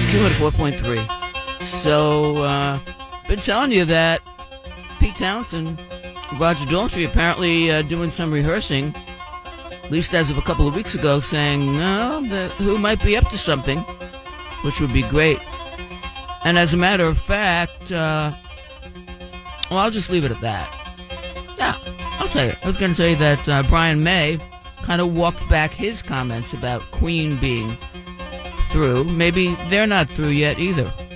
Q104.3. So, been telling you that Pete Townsend, Roger Daltrey apparently doing some rehearsing, at least as of a couple of weeks ago, saying, no, who might be up to something, which would be great. And as a matter of fact, well, I'll just leave it at that. Yeah, I'll tell you. I was going to say that Brian May kind of walked back his comments about Queen being through. Maybe they're not through yet either.